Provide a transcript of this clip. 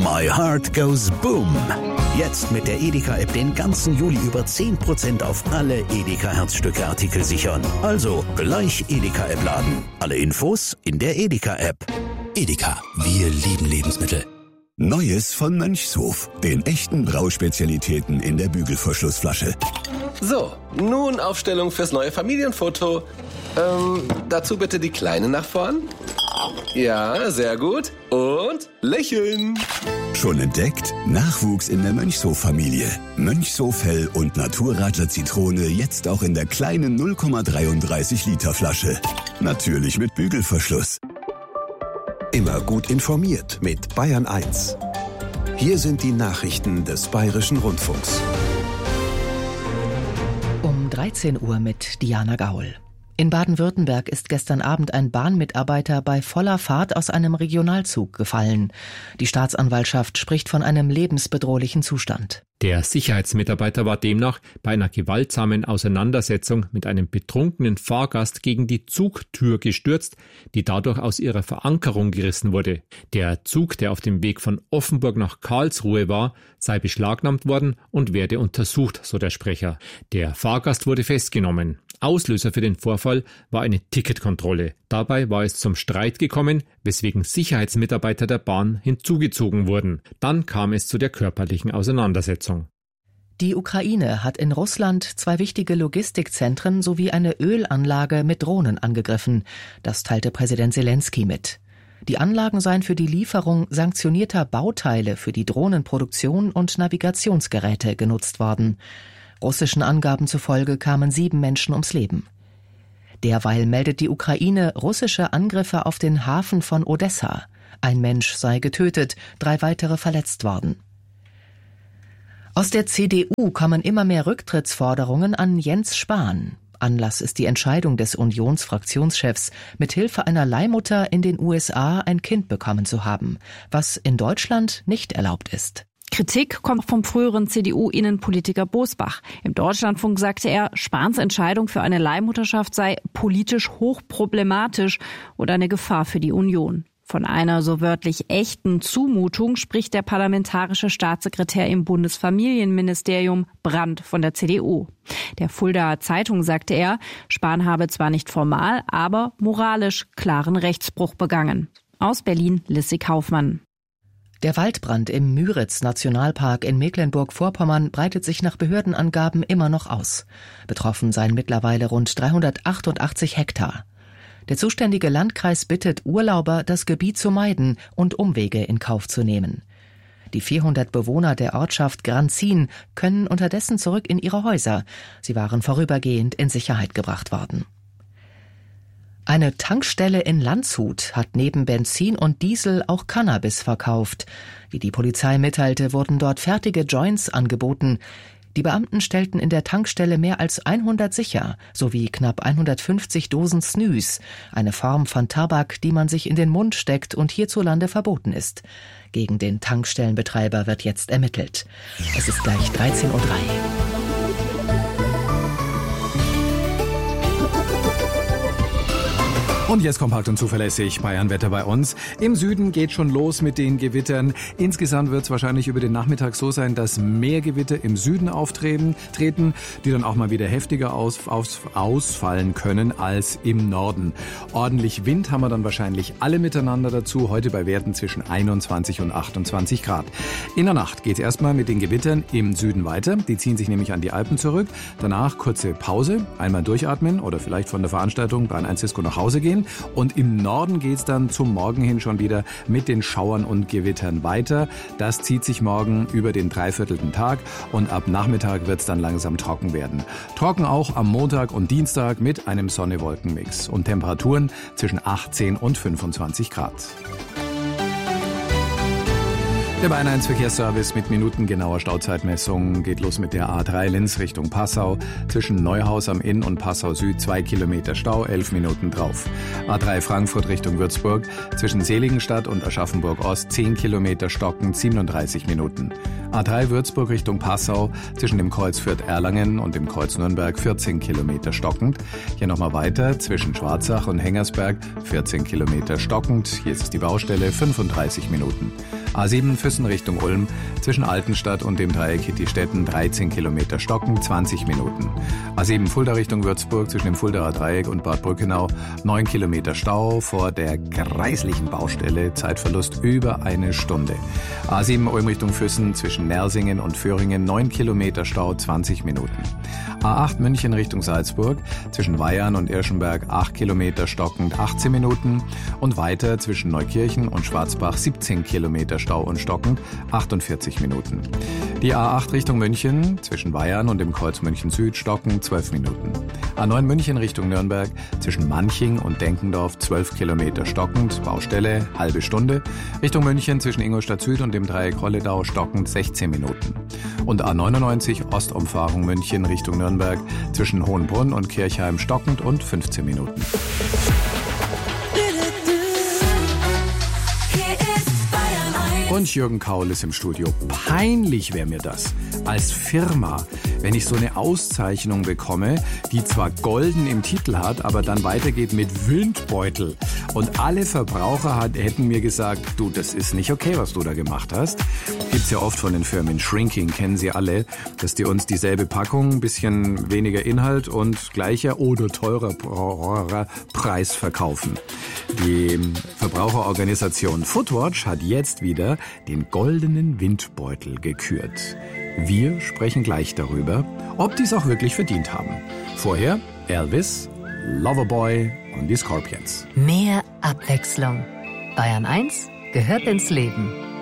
My Heart Goes Boom. Jetzt mit der Edeka-App den ganzen Juli über 10% auf alle Edeka-Herzstücke-Artikel sichern. Also gleich Edeka-App laden. Alle Infos in der Edeka-App. Edeka, wir lieben Lebensmittel. Neues von Mönchshof, den echten Brauspezialitäten in der Bügelverschlussflasche. So, nun Aufstellung fürs neue Familienfoto. Dazu bitte die Kleine nach vorn. Ja, sehr gut. Und lächeln. Schon entdeckt? Nachwuchs in der Mönchshof-Familie. Mönchshof Hell und Naturradler Zitrone jetzt auch in der kleinen 0,33 Liter Flasche. Natürlich mit Bügelverschluss. Immer gut informiert mit Bayern 1. Hier sind die Nachrichten des Bayerischen Rundfunks. Um 13 Uhr mit Diana Gaul. In Baden-Württemberg ist gestern Abend ein Bahnmitarbeiter bei voller Fahrt aus einem Regionalzug gefallen. Die Staatsanwaltschaft spricht von einem lebensbedrohlichen Zustand. Der Sicherheitsmitarbeiter war demnach bei einer gewaltsamen Auseinandersetzung mit einem betrunkenen Fahrgast gegen die Zugtür gestürzt, die dadurch aus ihrer Verankerung gerissen wurde. Der Zug, der auf dem Weg von Offenburg nach Karlsruhe war, sei beschlagnahmt worden und werde untersucht, so der Sprecher. Der Fahrgast wurde festgenommen. Auslöser für den Vorfall war eine Ticketkontrolle. Dabei war es zum Streit gekommen, weswegen Sicherheitsmitarbeiter der Bahn hinzugezogen wurden. Dann kam es zu der körperlichen Auseinandersetzung. Die Ukraine hat in Russland 2 wichtige Logistikzentren sowie eine Ölanlage mit Drohnen angegriffen. Das teilte Präsident Selenskyj mit. Die Anlagen seien für die Lieferung sanktionierter Bauteile für die Drohnenproduktion und Navigationsgeräte genutzt worden. Russischen Angaben zufolge kamen 7 Menschen ums Leben. Derweil meldet die Ukraine russische Angriffe auf den Hafen von Odessa. Ein Mensch sei getötet, 3 weitere verletzt worden. Aus der CDU kommen immer mehr Rücktrittsforderungen an Jens Spahn. Anlass ist die Entscheidung des Unionsfraktionschefs, mithilfe einer Leihmutter in den USA ein Kind bekommen zu haben, was in Deutschland nicht erlaubt ist. Kritik kommt vom früheren CDU-Innenpolitiker Bosbach. Im Deutschlandfunk sagte er, Spahns Entscheidung für eine Leihmutterschaft sei politisch hochproblematisch und eine Gefahr für die Union. Von einer so wörtlich echten Zumutung spricht der parlamentarische Staatssekretär im Bundesfamilienministerium Brandt von der CDU. Der Fuldaer Zeitung sagte er, Spahn habe zwar nicht formal, aber moralisch klaren Rechtsbruch begangen. Aus Berlin Lissy Kaufmann. Der Waldbrand im Müritz-Nationalpark in Mecklenburg-Vorpommern breitet sich nach Behördenangaben immer noch aus. Betroffen seien mittlerweile rund 388 Hektar. Der zuständige Landkreis bittet Urlauber, das Gebiet zu meiden und Umwege in Kauf zu nehmen. Die 400 Bewohner der Ortschaft Granzin können unterdessen zurück in ihre Häuser. Sie waren vorübergehend in Sicherheit gebracht worden. Eine Tankstelle in Landshut hat neben Benzin und Diesel auch Cannabis verkauft. Wie die Polizei mitteilte, wurden dort fertige Joints angeboten. Die Beamten stellten in der Tankstelle mehr als 100 sicher, sowie knapp 150 Dosen Snus, eine Form von Tabak, die man sich in den Mund steckt und hierzulande verboten ist. Gegen den Tankstellenbetreiber wird jetzt ermittelt. Es ist gleich 13:03 Uhr. Und jetzt kompakt und zuverlässig Bayern-Wetter bei uns. Im Süden geht schon los mit den Gewittern. Insgesamt wird es wahrscheinlich über den Nachmittag so sein, dass mehr Gewitter im Süden auftreten, die dann auch mal wieder heftiger ausfallen können als im Norden. Ordentlich Wind haben wir dann wahrscheinlich alle miteinander dazu, heute bei Werten zwischen 21 und 28 Grad. In der Nacht geht es erstmal mit den Gewittern im Süden weiter. Die ziehen sich nämlich an die Alpen zurück. Danach kurze Pause, einmal durchatmen oder vielleicht von der Veranstaltung Bayern 1 Disco nach Hause gehen. Und im Norden geht es dann zum Morgen hin schon wieder mit den Schauern und Gewittern weiter. Das zieht sich morgen über den dreiviertelten Tag und ab Nachmittag wird es dann langsam trocken werden. Trocken auch am Montag und Dienstag mit einem Sonne-Wolken-Mix und Temperaturen zwischen 18 und 25 Grad. Der Bayern 1 Verkehrsservice mit minutengenauer Stauzeitmessung geht los mit der A3 Linz Richtung Passau. Zwischen Neuhaus am Inn und Passau Süd 2 Kilometer Stau, 11 Minuten drauf. A3 Frankfurt Richtung Würzburg. Zwischen Seligenstadt und Aschaffenburg Ost 10 Kilometer stockend, 37 Minuten. A3 Würzburg Richtung Passau. Zwischen dem Kreuz Fürth-Erlangen und dem Kreuz Nürnberg 14 Kilometer stockend. Hier nochmal weiter zwischen Schwarzach und Hengersberg 14 Kilometer stockend. Hier ist die Baustelle, 35 Minuten. A7 Füssen Richtung Ulm, zwischen Altenstadt und dem Dreieck Hittistetten 13 Kilometer Stocken, 20 Minuten. A7 Fulda Richtung Würzburg, zwischen dem Fuldaer Dreieck und Bad Brückenau 9 Kilometer Stau vor der kreislichen Baustelle, Zeitverlust über eine Stunde. A7 Ulm Richtung Füssen, zwischen Nersingen und Föhringen 9 Kilometer Stau, 20 Minuten. A8 München Richtung Salzburg, zwischen Weyarn und Irschenberg 8 Kilometer stockend, 18 Minuten. Und weiter zwischen Neukirchen und Schwarzbach 17 Kilometer Stau und stockend, 48 Minuten. Die A8 Richtung München, zwischen Weyarn und dem Kreuz München Süd stockend, 12 Minuten. A9 München Richtung Nürnberg, zwischen Manching und Denkendorf 12 Kilometer stockend, Baustelle, halbe Stunde. Richtung München zwischen Ingolstadt Süd und dem Dreieck Holledau stockend, 16 Minuten. Und A99 Ostumfahrung München Richtung Nürnberg, zwischen Hohenbrunn und Kirchheim stockend und 15 Minuten. Und Jürgen Kaul ist im Studio. Peinlich wäre mir das als Firma, wenn ich so eine Auszeichnung bekomme, die zwar golden im Titel hat, aber dann weitergeht mit Windbeutel. Und alle Verbraucher hätten mir gesagt, du, das ist nicht okay, was du da gemacht hast. Gibt's ja oft von den Firmen. Shrinking kennen Sie alle, dass die uns dieselbe Packung, ein bisschen weniger Inhalt und gleicher oder teurer Preis verkaufen. Die Verbraucherorganisation Footwatch hat jetzt wieder den goldenen Windbeutel gekürt. Wir sprechen gleich darüber, ob die es auch wirklich verdient haben. Vorher Elvis, Loverboy und die Scorpions. Mehr Abwechslung. Bayern 1 gehört ins Leben.